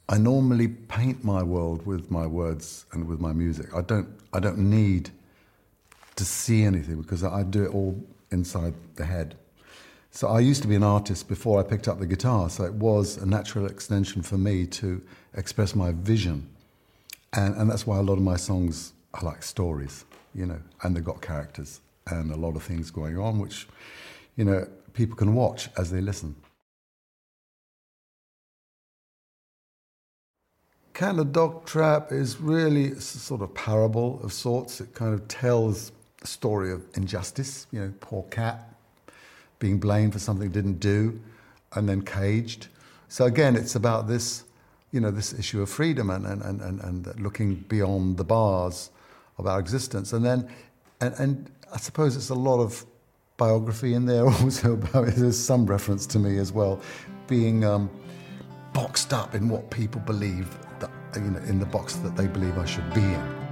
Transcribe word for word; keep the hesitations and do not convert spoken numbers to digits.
I normally paint my world with my words and with my music. I don't, I don't need to see anything because I do it all inside the head. So I used to be an artist before I picked up the guitar, so it was a natural extension for me to express my vision. And, and that's why a lot of my songs are like stories, you know, and they've got characters and a lot of things going on, which, you know, people can watch as they listen. Cat in the Dog Trap is really a sort of parable of sorts. It kind of tells the story of injustice, you know, poor cat being blamed for something it didn't do and then caged. So again, it's about this, you know, this issue of freedom and, and, and, and, and looking beyond the bars of our existence. And then, and, and I suppose it's a lot of biography in there also, about, there's some reference to me as well, being um, boxed up in what people believe, that, you know, in the box that they believe I should be in.